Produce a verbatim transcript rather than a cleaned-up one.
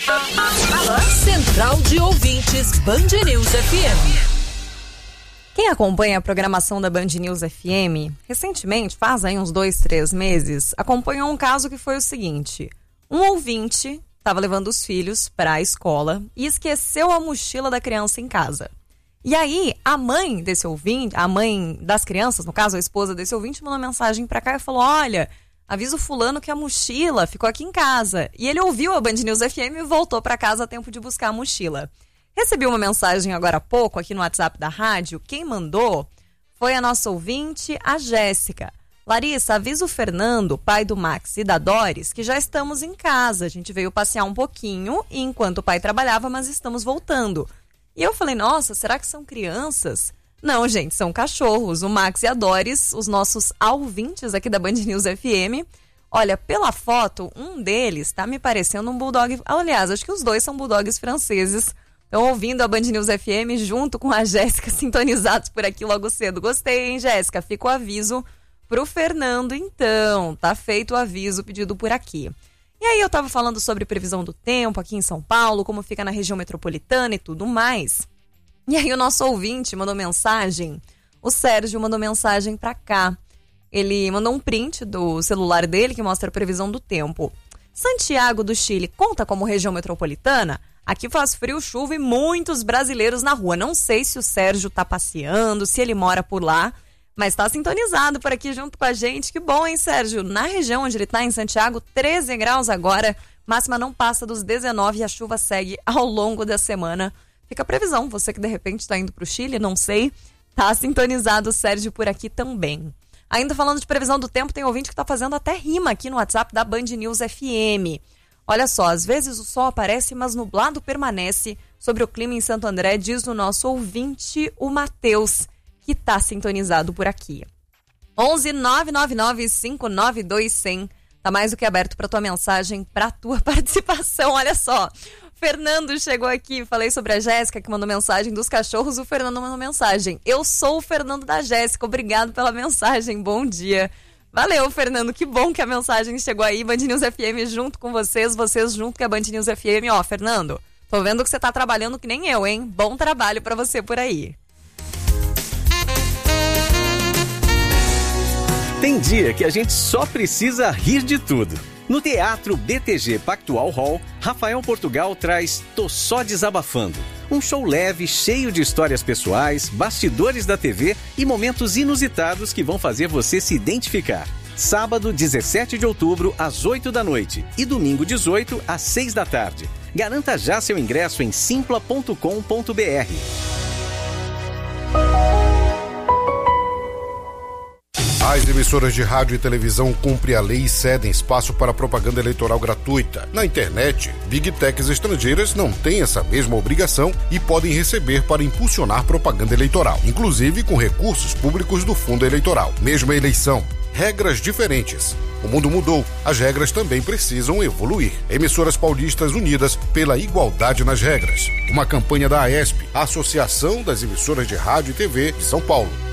Central de Ouvintes Band News F M. Quem acompanha a programação da Band News F M, recentemente, faz aí uns dois, três meses, acompanhou um caso que foi o seguinte. Um ouvinte estava levando os filhos para a escola e esqueceu a mochila da criança em casa. E aí, a mãe desse ouvinte, a mãe das crianças, no caso, a esposa desse ouvinte, mandou mensagem para cá e falou, olha, avisa o fulano que a mochila ficou aqui em casa. E ele ouviu a Band News F M e voltou para casa a tempo de buscar a mochila. Recebi uma mensagem agora há pouco aqui no WhatsApp da rádio. Quem mandou foi a nossa ouvinte, a Jéssica. Larissa, avisa o Fernando, pai do Max e da Doris, que já estamos em casa. A gente veio passear um pouquinho enquanto o pai trabalhava, mas estamos voltando. E eu falei, nossa, será que são crianças? Não, gente, são cachorros. O Max e a Doris, os nossos ouvintes aqui da Band News F M. Olha, pela foto, um deles tá me parecendo um bulldog. Aliás, acho que os dois são bulldogs franceses. Estão ouvindo a Band News F M junto com a Jéssica, sintonizados por aqui logo cedo. Gostei, hein, Jéssica? Fica o aviso pro Fernando, então. Tá feito o aviso pedido por aqui. E aí eu tava falando sobre previsão do tempo aqui em São Paulo, como fica na região metropolitana e tudo mais. E aí o nosso ouvinte mandou mensagem, o Sérgio mandou mensagem pra cá. Ele mandou um print do celular dele que mostra a previsão do tempo. Santiago do Chile conta como região metropolitana? Aqui faz frio, chuva e muitos brasileiros na rua. Não sei se o Sérgio tá passeando, se ele mora por lá, mas tá sintonizado por aqui junto com a gente. Que bom, hein, Sérgio? Na região onde ele tá, em Santiago, treze graus agora. Máxima não passa dos dezenove e a chuva segue ao longo da semana. Fica a previsão. Você que de repente tá indo pro Chile, não sei, tá sintonizado o Sérgio por aqui também. Ainda falando de previsão do tempo, tem ouvinte que tá fazendo até rima aqui no WhatsApp da Band News F M. Olha só, às vezes o sol aparece, mas nublado permanece. Sobre o clima em Santo André, diz o nosso ouvinte, o Matheus, que tá sintonizado por aqui. onze nove nove nove cinco nove dois zero zero. Tá mais do que aberto para tua mensagem, para tua participação. Olha só, Fernando chegou aqui, falei sobre a Jéssica que mandou mensagem dos cachorros, o Fernando mandou mensagem. Eu sou o Fernando da Jéssica, obrigado pela mensagem, bom dia. Valeu, Fernando, que bom que a mensagem chegou aí, Band News F M junto com vocês, vocês junto com a Band News F M. Ó, Fernando, tô vendo que você tá trabalhando que nem eu, hein? Bom trabalho pra você por aí. Tem dia que a gente só precisa rir de tudo. No Teatro B T G Pactual Hall, Rafael Portugal traz Tô Só Desabafando. Um show leve, cheio de histórias pessoais, bastidores da T V e momentos inusitados que vão fazer você se identificar. Sábado, dezessete de outubro, às oito da noite e domingo, dezoito, às seis da tarde. Garanta já seu ingresso em simpla ponto com ponto b r. As emissoras de rádio e televisão cumprem a lei e cedem espaço para propaganda eleitoral gratuita. Na internet, Big Techs estrangeiras não têm essa mesma obrigação e podem receber para impulsionar propaganda eleitoral, inclusive com recursos públicos do fundo eleitoral. Mesma eleição, regras diferentes. O mundo mudou, as regras também precisam evoluir. Emissoras paulistas unidas pela igualdade nas regras. Uma campanha da A E S P, Associação das Emissoras de Rádio e T V de São Paulo.